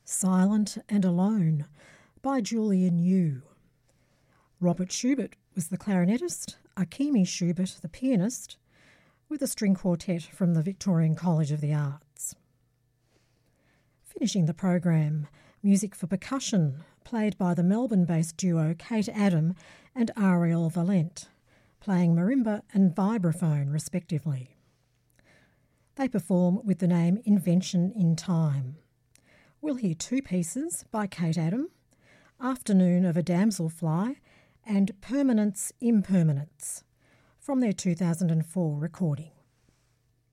Silent and Alone by Julian Yu. Robert Schubert was the clarinetist, Akimi Schubert the pianist, with a string quartet from the Victorian College of the Arts. Finishing the program, music for percussion, played by the Melbourne-based duo Kate Adam and Ariel Valent, playing marimba and vibraphone respectively. They perform with the name Invention in Time. We'll hear two pieces by Kate Adam, Afternoon of a Damselfly and Permanence Impermanence, from their 2004 recording.